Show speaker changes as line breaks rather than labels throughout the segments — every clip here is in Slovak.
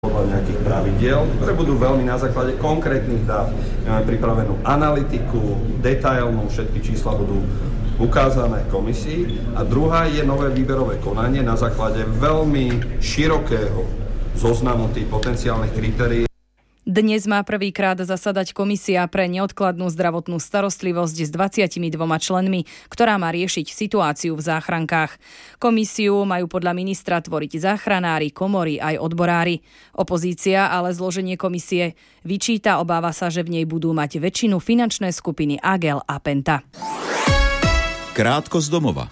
podľa nejakých pravidiel, ktoré budú veľmi na základe konkrétnych dát. Máme pripravenú analytiku, detailnú, všetky čísla budú ukázané komisii. A druhá je nové výberové konanie na základe veľmi širokého zoznamu tých potenciálnych kritérií.
Dnes má prvýkrát zasadať komisia pre neodkladnú zdravotnú starostlivosť s 22 členmi, ktorá má riešiť situáciu v záchrankách. Komisiu majú podľa ministra tvoriť záchranári, komory aj odborári. Opozícia ale zloženie komisie vyčíta, obáva sa, že v nej budú mať väčšinu finančné skupiny Agel a Penta.
Krátko z domova.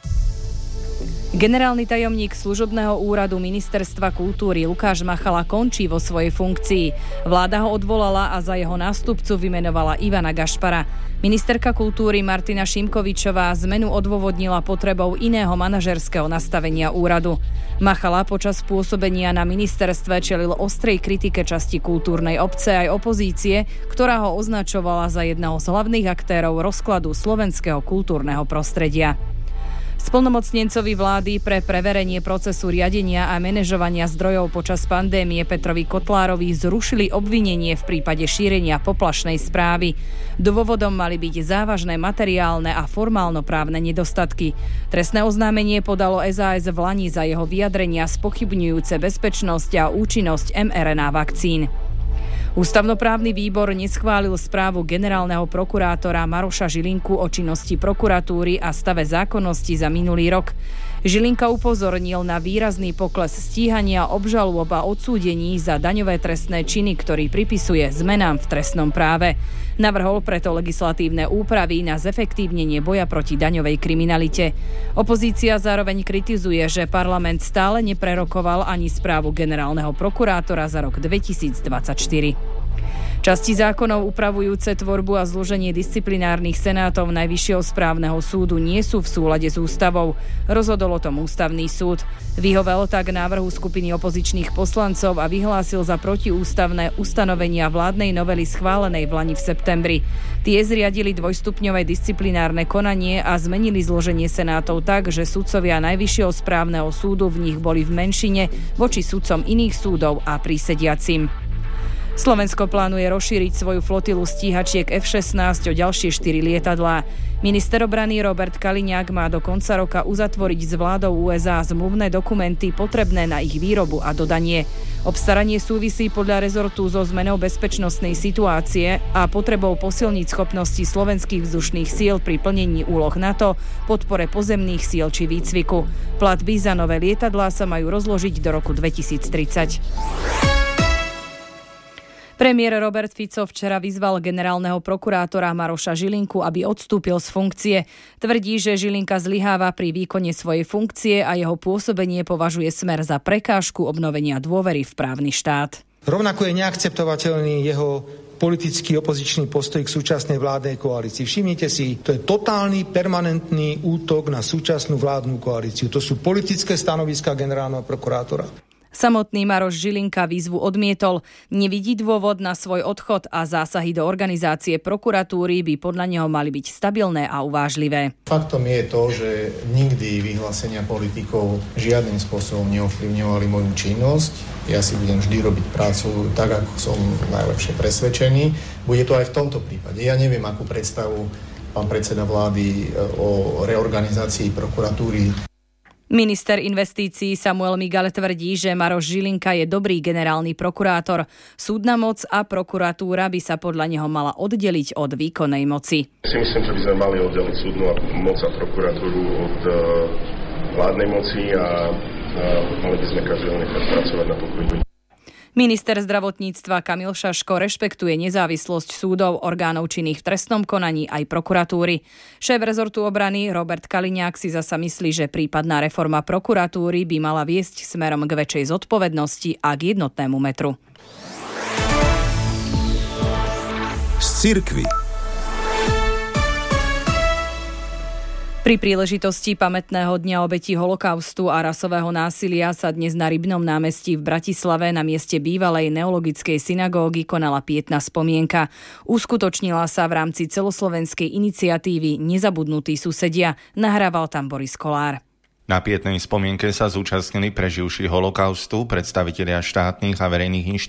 Generálny tajomník služobného úradu Ministerstva kultúry Lukáš Machala končí vo svojej funkcii. Vláda ho odvolala a za jeho nástupcu vymenovala Ivana Gašpara. Ministerka kultúry Martina Šimkovičová zmenu odôvodnila potrebou iného manažerského nastavenia úradu. Machala počas pôsobenia na ministerstve čelil ostrej kritike časti kultúrnej obce aj opozície, ktorá ho označovala za jedného z hlavných aktérov rozkladu slovenského kultúrneho prostredia. Splnomocnencovi vlády pre preverenie procesu riadenia a manažovania zdrojov počas pandémie Petrovi Kotlárovi zrušili obvinenie v prípade šírenia poplašnej správy. Dôvodom mali byť závažné materiálne a formálno-právne nedostatky. Trestné oznámenie podalo SAS v Lani za jeho vyjadrenia spochybňujúce bezpečnosť a účinnosť mRNA vakcín. Ústavnoprávny výbor neschválil správu generálneho prokurátora Maroša Žilinku o činnosti prokuratúry a stave zákonnosti za minulý rok. Žilinka upozornil na výrazný pokles stíhania, obžalôb a odsúdení za daňové trestné činy, ktorý pripisuje zmenám v trestnom práve. Navrhol preto legislatívne úpravy na zefektívnenie boja proti daňovej kriminalite. Opozícia zároveň kritizuje, že parlament stále neprerokoval ani správu generálneho prokurátora za rok 2024. Časti zákonov upravujúce tvorbu a zloženie disciplinárnych senátov Najvyššieho správneho súdu nie sú v súlade s ústavou. Rozhodol o tom ústavný súd. Vyhovel tak návrhu skupiny opozičných poslancov a vyhlásil za protiústavné ustanovenia vládnej novely schválenej v Lani v septembri. Tie zriadili dvojstupňové disciplinárne konanie a zmenili zloženie senátov tak, že sudcovia Najvyššieho správneho súdu v nich boli v menšine voči sudcom iných súdov a prísediacim. Slovensko plánuje rozšíriť svoju flotilu stíhačiek F-16 o ďalšie 4 lietadlá. Minister obrany Robert Kaliňák má do konca roka uzatvoriť s vládou USA zmluvné dokumenty potrebné na ich výrobu a dodanie. Obstaranie súvisí podľa rezortu so zmenou bezpečnostnej situácie a potrebou posilniť schopnosti slovenských vzdušných síl pri plnení úloh NATO, podpore pozemných síl či výcviku. Platby za nové lietadlá sa majú rozložiť do roku 2030. Premiér Robert Fico včera vyzval generálneho prokurátora Maroša Žilinku, aby odstúpil z funkcie. Tvrdí, že Žilinka zlyháva pri výkone svojej funkcie a jeho pôsobenie považuje Smer za prekážku obnovenia dôvery v právny štát.
Rovnako je neakceptovateľný jeho politický opozičný postoj k súčasnej vládnej koalícii. Všimnite si, to je totálny, permanentný útok na súčasnú vládnu koalíciu. To sú politické stanoviská generálneho prokurátora.
Samotný Maroš Žilinka výzvu odmietol. Nevidí dôvod na svoj odchod a zásahy do organizácie prokuratúry by podľa neho mali byť stabilné a uvážlivé.
Faktom je to, že nikdy vyhlásenia politikov žiadnym spôsobom neovplyvňovali moju činnosť. Ja si budem vždy robiť prácu tak, ako som najlepšie presvedčený. Bude to aj v tomto prípade. Ja neviem, akú predstavu pán predseda vlády o reorganizácii prokuratúry.
Minister investícií Samuel Migal tvrdí, že Maroš Žilinka je dobrý generálny prokurátor. Súdna moc a prokuratúra by sa podľa neho mala oddeliť od výkonnej moci.
Si myslím, že by sme mali oddeliť súdnu moc a prokuratúru od vládnej moci a mali by sme každého nechať pracovať na pokoji.
Minister zdravotníctva Kamil Šaško rešpektuje nezávislosť súdov, orgánov činných v trestnom konaní aj prokuratúry. Šéf rezortu obrany Robert Kaliňák si zasa myslí, že prípadná reforma prokuratúry by mala viesť smerom k väčšej zodpovednosti a k jednotnému metru.
Z cirkvi.
Pri príležitosti pamätného dňa obetí holokaustu a rasového násilia sa dnes na Rybnom námestí v Bratislave na mieste bývalej neologickej synagógy konala pietná spomienka. Uskutočnila sa v rámci celoslovenskej iniciatívy Nezabudnutí susedia. Nahrával tam Boris Kolár.
Na pietnej spomienke sa zúčastnili preživší holokaustu, predstavitelia štátnych a verejných